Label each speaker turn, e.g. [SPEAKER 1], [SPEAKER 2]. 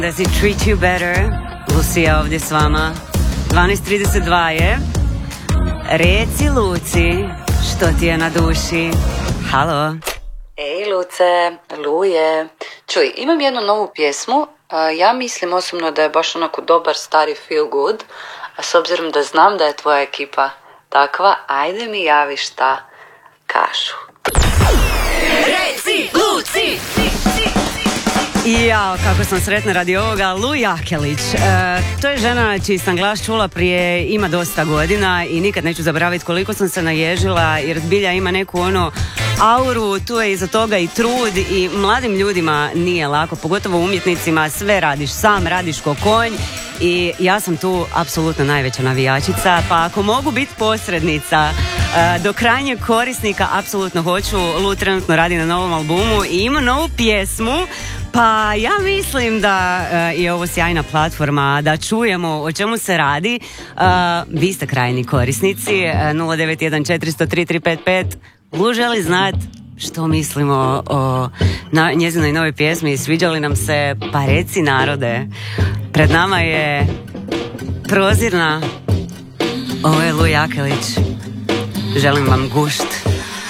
[SPEAKER 1] Does it treat you better? Lucija ovdje s vama. 12:32 je. Reci Luci, što ti je na duši? Halo.
[SPEAKER 2] Ej Luce, Luje. Čuj, imam jednu novu pjesmu. Ja mislim osobno da je baš onako dobar stari feel good. A s obzirom da znam da je tvoja ekipa takva, ajde mi javi šta kažu.
[SPEAKER 1] Reci Luci! Jao, kako sam sretna radi ovoga. Lu Jakelić, to je žena čiji sam glas čula prije ima dosta godina i nikad neću zaboraviti koliko sam se naježila, jer zbilja ima neku auru, tu je iza toga i trud i mladim ljudima nije lako, pogotovo umjetnicima, sve radiš sam, radiš ko konj i ja sam tu apsolutno najveća navijačica, pa ako mogu biti posrednica do krajnjeg korisnika, apsolutno hoću. Lu trenutno radi na novom albumu i ima novu pjesmu. Pa ja mislim da je ovo sjajna platforma da čujemo o čemu se radi. Vi ste krajni korisnici. 091403355. Lu želi znat što mislimo o njezinoj novoj pjesmi. Sviđa li nam se? Pa reci narode. Pred nama je Prozirna. Ovo je Lu Jakelić. Želim vam gušt.